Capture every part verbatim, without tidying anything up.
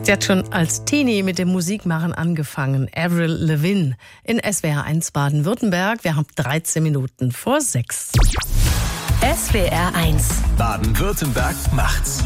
Sie hat schon als Teenie mit dem Musikmachen angefangen. Avril Lavigne in S W R eins Baden-Württemberg. Wir haben dreizehn Minuten vor sechs. S W R eins Baden-Württemberg macht's.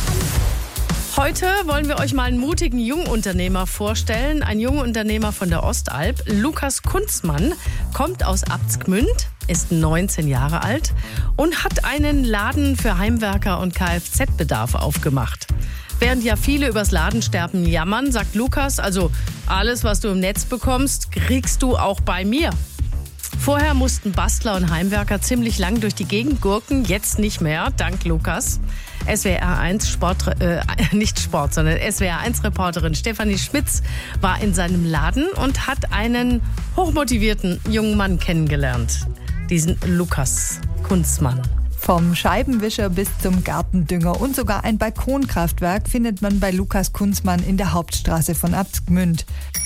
Heute wollen wir euch mal einen mutigen Jungunternehmer vorstellen. Ein Jungunternehmer von der Ostalb. Lukas Kunzmann kommt aus Abtsgmünd, ist neunzehn Jahre alt und hat einen Laden für Heimwerker und Kfz-Bedarf aufgemacht. Während ja viele übers Ladensterben jammern, sagt Lukas, also alles, was du im Netz bekommst, kriegst du auch bei mir. Vorher mussten Bastler und Heimwerker ziemlich lang durch die Gegend gurken, jetzt nicht mehr, dank Lukas. S W R eins Sport, äh, nicht Sport, sondern S W R eins Reporterin Stefanie Schmitz war in seinem Laden und hat einen hochmotivierten jungen Mann kennengelernt, diesen Lukas Kunzmann. Vom Scheibenwischer bis zum Gartendünger und sogar ein Balkonkraftwerk findet man bei Lukas Kunzmann in der Hauptstraße von Abtsgmünd.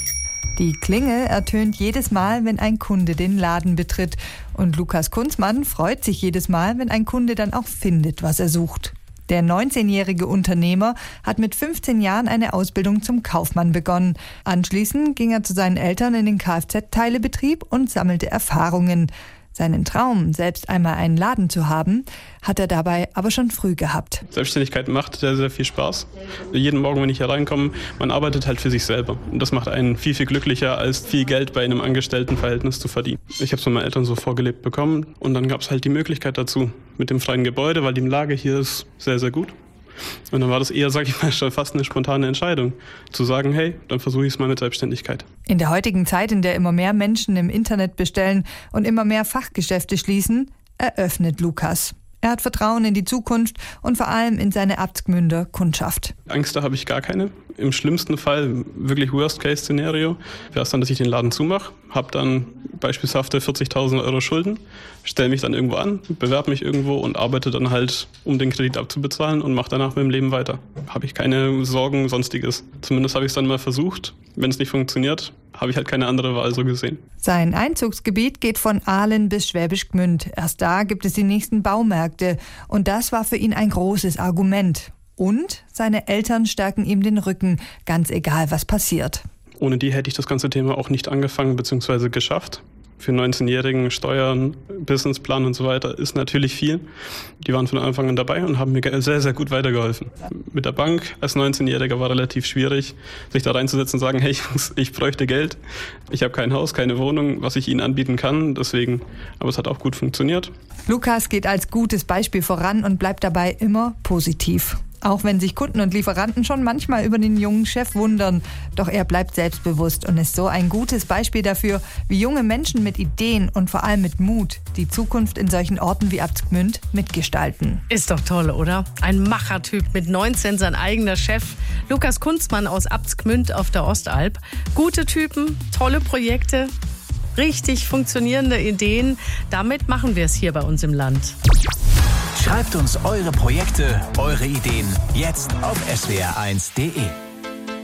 Die Klingel ertönt jedes Mal, wenn ein Kunde den Laden betritt. Und Lukas Kunzmann freut sich jedes Mal, wenn ein Kunde dann auch findet, was er sucht. Der neunzehnjährige Unternehmer hat mit fünfzehn Jahren eine Ausbildung zum Kaufmann begonnen. Anschließend ging er zu seinen Eltern in den Kfz-Teilebetrieb und sammelte Erfahrungen. Seinen Traum, selbst einmal einen Laden zu haben, hat er dabei aber schon früh gehabt. Selbstständigkeit macht sehr, sehr viel Spaß. Jeden Morgen, wenn ich hier reinkomme, man arbeitet halt für sich selber. Und das macht einen viel, viel glücklicher, als viel Geld bei einem Angestelltenverhältnis zu verdienen. Ich habe es von meinen Eltern so vorgelebt bekommen und dann gab es halt die Möglichkeit dazu mit dem freien Gebäude, weil die Lage hier ist sehr, sehr gut. Und dann war das eher, sag ich mal, schon fast eine spontane Entscheidung, zu sagen, hey, dann versuche ich es mal mit Selbstständigkeit. In der heutigen Zeit, in der immer mehr Menschen im Internet bestellen und immer mehr Fachgeschäfte schließen, eröffnet Lukas. Er hat Vertrauen in die Zukunft und vor allem in seine Abtsgmünder Kundschaft. Angst, da habe ich gar keine. Im schlimmsten Fall, wirklich Worst-Case-Szenario, wäre es dann, dass ich den Laden zumache, habe dann beispielsweise vierzigtausend Euro Schulden, stelle mich dann irgendwo an, bewerbe mich irgendwo und arbeite dann halt, um den Kredit abzubezahlen und mache danach mit dem Leben weiter. Habe ich keine Sorgen, sonstiges. Zumindest habe ich es dann mal versucht. Wenn es nicht funktioniert, habe ich halt keine andere Wahl so gesehen. Sein Einzugsgebiet geht von Aalen bis Schwäbisch Gmünd. Erst da gibt es die nächsten Baumärkte. Und das war für ihn ein großes Argument. Und seine Eltern stärken ihm den Rücken, ganz egal, was passiert. Ohne die hätte ich das ganze Thema auch nicht angefangen bzw. geschafft. Für neunzehnjährigen Steuern, Businessplan und so weiter ist natürlich viel. Die waren von Anfang an dabei und haben mir sehr, sehr gut weitergeholfen. Mit der Bank als neunzehnjähriger war relativ schwierig, sich da reinzusetzen und sagen, hey, ich bräuchte Geld. Ich habe kein Haus, keine Wohnung, was ich Ihnen anbieten kann. Deswegen, aber es hat auch gut funktioniert. Lukas geht als gutes Beispiel voran und bleibt dabei immer positiv. Auch wenn sich Kunden und Lieferanten schon manchmal über den jungen Chef wundern. Doch er bleibt selbstbewusst und ist so ein gutes Beispiel dafür, wie junge Menschen mit Ideen und vor allem mit Mut die Zukunft in solchen Orten wie Abtsgmünd mitgestalten. Ist doch toll, oder? Ein Machertyp mit neunzehn, sein eigener Chef. Lukas Kunzmann aus Abtsgmünd auf der Ostalb. Gute Typen, tolle Projekte, richtig funktionierende Ideen. Damit machen wir es hier bei uns im Land. Schreibt uns eure Projekte, eure Ideen jetzt auf S W R eins punkt de.